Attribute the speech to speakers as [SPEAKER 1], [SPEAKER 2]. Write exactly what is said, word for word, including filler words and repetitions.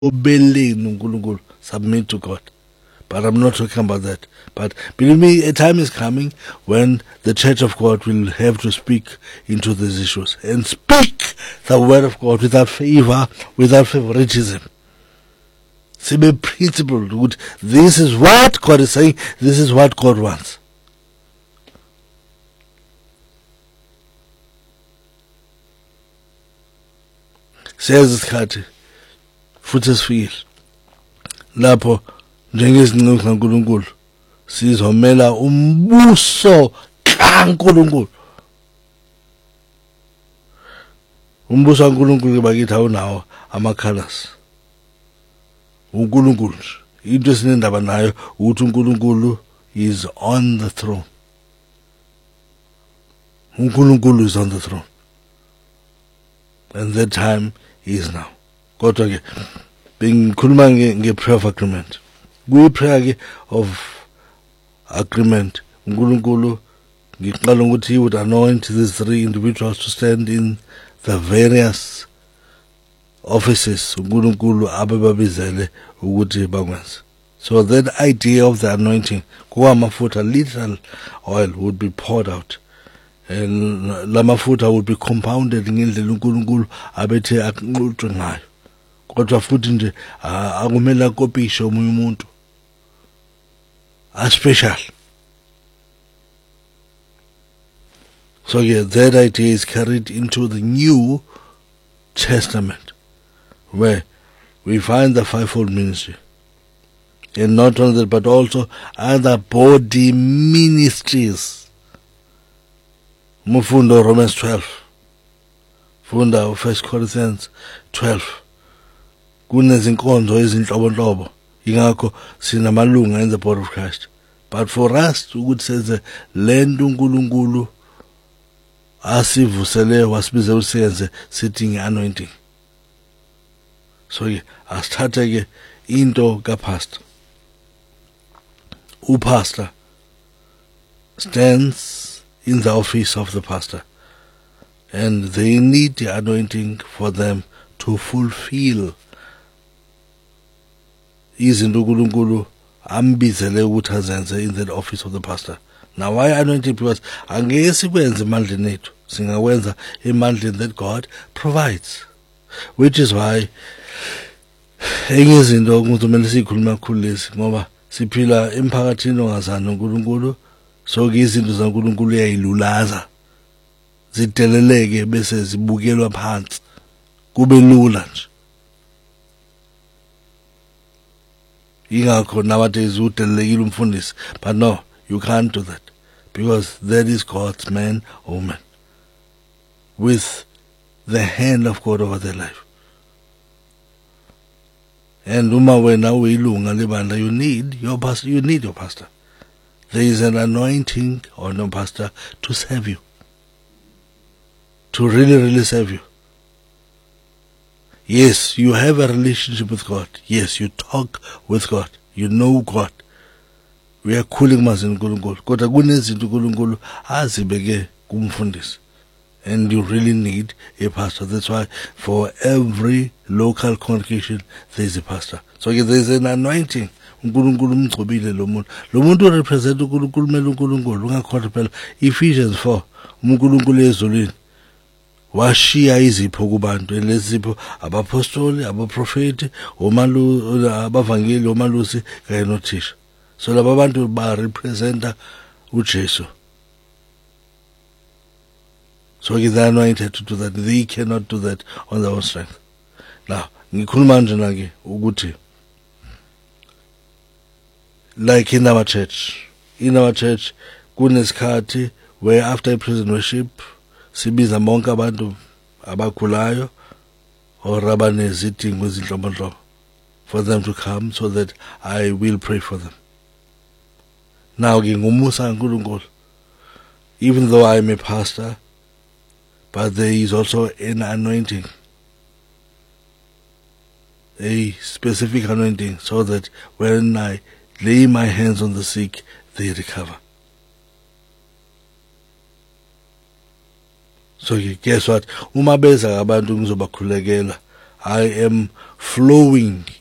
[SPEAKER 1] obeying uNkulunkulu, submit to God. But I'm not talking about that. But believe me, a time is coming when the Church of God will have to speak into these issues and speak the word of God without favor, without favoritism. Be principled. This is what God is saying. This is what God wants. Says isikhathi futhi sifikile lapho njengezinqoqo kaNkulunkulu sizomela umbuso kaNkulunkulu. Umbuso kaNkulunkulu bakithi awunawo amakhalas. uNkulunkulu into esinendaba nayo ukuthi uNkulunkulu is on the throne. uNkulunkulu is on the throne, and that time is now. Kodwa ke bengikhuluma nge-prayer of agreement. Kuyi-prayer ke of agreement. uNkulunkulu ngiqala ukuthi he would anoint these three individuals to stand in the various offices uNkulunkulu ababizele ukuthi bakwenze. So that idea of the anointing, kuwamafutha, literal oil would be poured out, and lamafuta would be compounded ngendlela uNkulunkulu abethe aqhutshwe ngayo. Kodwa futhi nje akumela kopisha omunye umuntu a special. So yeah, that idea is carried into the New Testament, where we find the fivefold ministry, and not only that, but also other body ministries. Mufunda Romans twelve, funda First Corinthians twelve. Kunezinkonzo ezinhlobonhlobo, ingakho sinamalunga in the body of Christ. But for us ukuthi senze lento uNkulunkulu asivusele wasibize usenze sithi nge-anointing. So ke asithathe ke into kapastor. Upastor stands in the office of the pastor, and they need the anointing for them to fulfill izinto uNkulunkulu ambizele ukuthi azenze in the office of the pastor. Now why anointing? Because angeke sikwenze emandleni ethu, singakwenza emandleni that God provides, which is why enye izinto okumele sikhuluma kakhulu lezi, ngoba siphila emphakathini ongazani uNkulunkulu. So ke izinto zaNkulunkulu uyayilulaza zideleleke bese zibukelwa phansi kube lula nje. Ingakho nowadays udelelekile umfundisi, but no, you can't do that, because that is God's man or woman with the hand of God over their life. And uma wena uyilunga lebandla, you need your pastor. You need your pastor. There is an anointing on your pastor to serve you, to really, really serve you. Yes, you have a relationship with God. Yes, you talk with God. You know God. We are calling mazini uNkulunkulu. Kodwa kunezinto uNkulunkulu azibeke kumfundisi. And you really need a pastor. That's why for every local congregation there is a pastor. So there is an anointing. uNkulunkulu umgcobile lo muntu. Lo muntu represent uNkulunkulu, mele uNkulunkulu. Ungakhohlwa phela Ephesians four, uNkulunkulu ezulwini washiya izipho kubantu, lezipho abapostoli, abaprofeti, omalu abavangeli, omalusi kanye nothisha. So laba bantu ba representa uJesu. So they are anointed to do that. They cannot do that on their own strength. Now, ngikhuluma nje na ke ukuthi like in our church, in our church kunesikhathi where after praise and worship sibiza bonke abantu abakhulayo or abanezidingo ezinhlobonhlobo for them to come so that I will pray for them. Now ke ngumusa kaNkulunkulu, even though I am a pastor, but there is also an anointing, a specific anointing, so that when I lay my hands on the sick, they recover. So guess what? Uma beza abantu ngizobakhulekela I am flowing